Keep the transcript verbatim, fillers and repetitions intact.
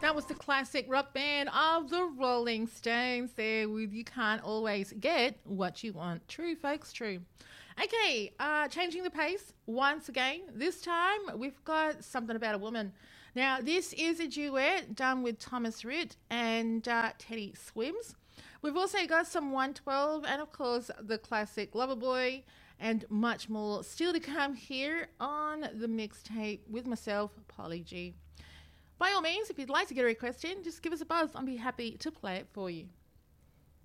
That was the classic rock band of the Rolling Stones there with You Can't Always Get What You Want. True, folks, true. Okay, uh, changing the pace once again. This time we've got Something About a Woman. Now, this is a duet done with Thomas Ritt and uh, Teddy Swims. We've also got some one twelve and, of course, the classic Loverboy and much more still to come here on the mixtape with myself, Polly G. By all means, if you'd like to get a request in, just give us a buzz. I'll be happy to play it for you.